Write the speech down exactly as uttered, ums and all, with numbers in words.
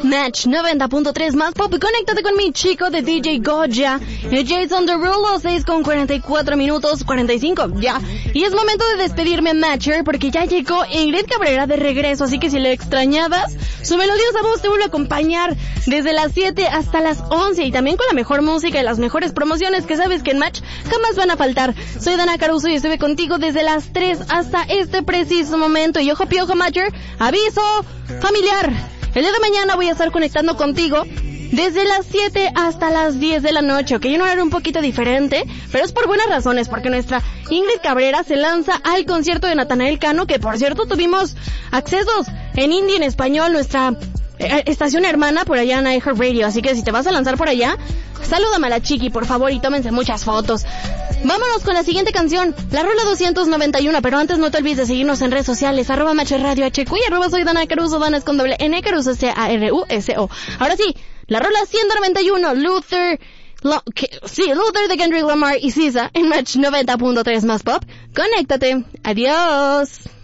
Match noventa punto tres más pop. Conéctate con mi chico de D J Goya, el Jason Derulo, seis con cuarenta y cuatro minutos, cuarenta y cinco, ya. Y es momento de despedirme, Matcher, porque ya llegó Ingrid Cabrera de regreso, así que si le extrañabas, su melodiosa voz te vuelve a acompañar desde las siete hasta las once, y también con la mejor música y las mejores promociones que sabes que en Match jamás van a faltar. Soy Dana Caruso y estuve contigo desde las tres hasta este preciso momento. Y ojo piojo, Matcher, aviso familiar. El día de mañana voy a estar conectando contigo desde las siete hasta las diez de la noche, ok, un horario un poquito diferente, pero es por buenas razones, porque nuestra Ingrid Cabrera se lanza al concierto de Natanael Cano, que por cierto tuvimos accesos en hindi, en español, nuestra eh, estación hermana por allá en iHeartRadio, así que si te vas a lanzar por allá, salúdame a la chiqui, por favor, y tómense muchas fotos. Vámonos con la siguiente canción, la rola doscientos noventa y uno, pero antes no te olvides de seguirnos en redes sociales, arroba Match Radio H Q y arroba soy Dana Caruso, Dana es con doble N, Caruso C A R U S O. Ahora sí, la rola ciento noventa y uno, Luther, Lo, que, sí, Luther de Kendrick Lamar y S Z A en Match noventa punto tres más pop. Conéctate, adiós.